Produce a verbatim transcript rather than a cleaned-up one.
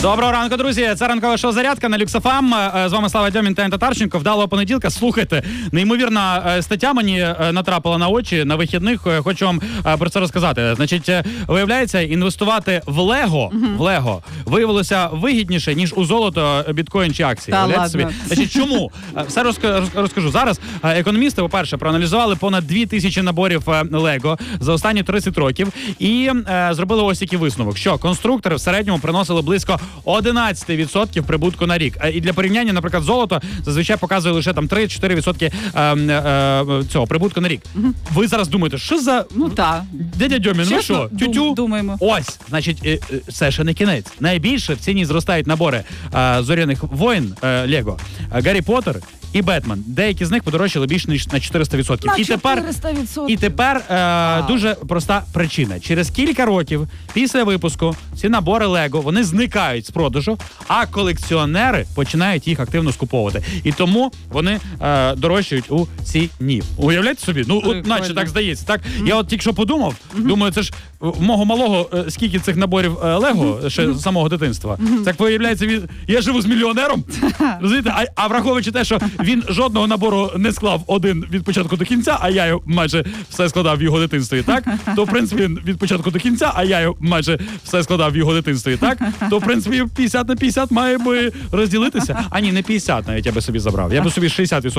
Доброго ранку, друзі. Це ранкова шоу «Зарядка» на Люкс еф ем. З вами Слава Дьомін та Ен Татарченко. Вдалого понеділка. Слухайте, неймовірна стаття мені натрапила на очі на вихідних. Хочу вам про це розказати. Значить, виявляється, інвестувати в Лего, uh-huh. в Лего виявилося вигідніше, ніж у золото, біткоін чи акції. Та ладно. Собі. Значить, чому? Все розкажу. Зараз економісти, по-перше, проаналізували понад дві тисячі наборів Лего за останні тридцять років і е, зробили ось який висновок, що конструктори в середньому приносили близько одинадцять відсотків прибутку на рік. І для порівняння, наприклад, золото зазвичай показує лише там три-чотири відсотки е, е, цього прибутку на рік. Угу. Ви зараз думаєте, що за... Ну так. Дядя Дьомін, ну що? Тю-тю? Думаємо. Ось, значить, е, е, це ще не кінець. Найбільше в ціні зростають набори е, зоряних воїн е, Лего, Гаррі Поттер і Бетмен. Деякі з них подорожчали більше ніж на чотириста відсотків. На і тепер, чотириста відсотків. і тепер е, дуже проста причина. Через кілька років після випуску ці набори Лего, вони зникають з продажу, а колекціонери починають їх активно скуповувати. І тому вони е, дорожчають у ціні. Уявляєте собі? Ну, от, наче так здається. Так? Mm-hmm. Я от тільки що подумав, mm-hmm. думаю, це ж в мого малого е, скільки цих наборів е, Лего mm-hmm. ще з самого дитинства. Mm-hmm. Так виявляється, він... я живу з мільйонером, розумієте? А, а враховуючи те, що він жодного набору не склав один від початку до кінця, а я його майже все складав в його дитинстві, так? То, в принципі, він від початку до кінця, а я його майже все складав в його дитинстві, так? То, в принципі, п'ятдесят на п'ятдесят має би розділитися. А ні, не п'ятдесят навіть я би собі забрав. Я би собі шістдесят відсотків